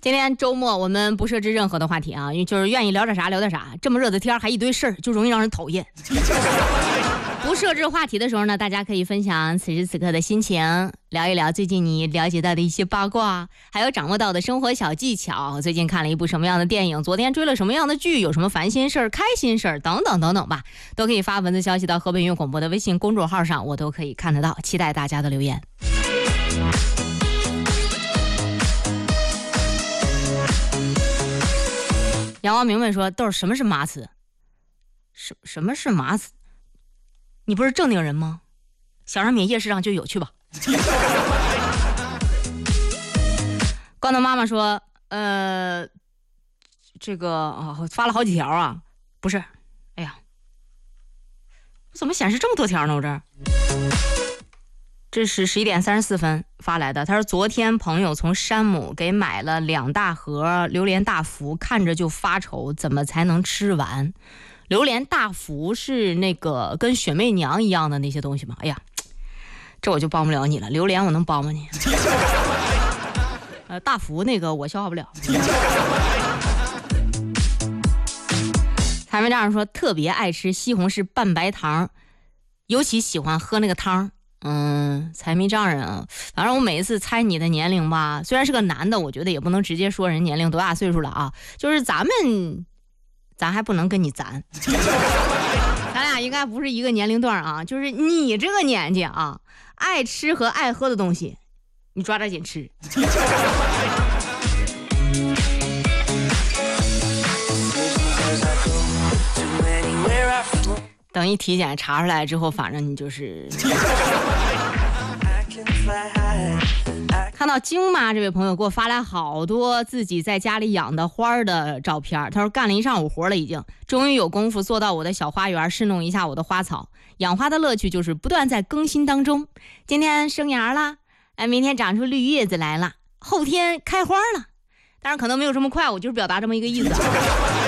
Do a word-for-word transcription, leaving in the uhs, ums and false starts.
今天周末我们不设置任何的话题啊，因为就是愿意聊点啥聊点啥。这么热的天还一堆事儿，就容易让人讨厌。不设置话题的时候呢，大家可以分享此时此刻的心情，聊一聊最近你了解到的一些八卦，还有掌握到的生活小技巧。最近看了一部什么样的电影，昨天追了什么样的剧，有什么烦心事儿、开心事儿等等等等吧，都可以发文字消息到河北音乐广播的微信公众号上，我都可以看得到。期待大家的留言。阳光明白说：“豆儿，什么是麻糍？什什么是麻糍？你不是正定人吗？小商品夜市上就有，去吧。”光头妈妈说：“呃，这个啊、哦，发了好几条啊，不是，哎呀，我怎么显示这么多条呢？我这儿。”这是十一点三十四分发来的。他说昨天朋友从山姆给买了两大盒榴莲大福，看着就发愁，怎么才能吃完？榴莲大福是那个跟雪媚娘一样的那些东西吗？哎呀，这我就帮不了你了。榴莲我能帮帮你，呃，大福那个我消化不了。财迷丈人说特别爱吃西红柿拌白糖，尤其喜欢喝那个汤。嗯，财迷丈人啊，反正我每一次猜你的年龄吧，虽然是个男的，我觉得也不能直接说人年龄多大岁数了啊，就是咱们，咱还不能跟你咱，咱俩应该不是一个年龄段啊，就是你这个年纪啊，爱吃和爱喝的东西，你抓抓紧吃。等一体检查出来之后，反正你就是看到京妈这位朋友给我发来好多自己在家里养的花的照片。他说干了一上午活了，已经终于有功夫做到我的小花园，侍弄一下我的花草。养花的乐趣就是不断在更新当中。今天生芽了，哎，明天长出绿叶子来了，后天开花了。当然可能没有这么快，我就是表达这么一个意思啊。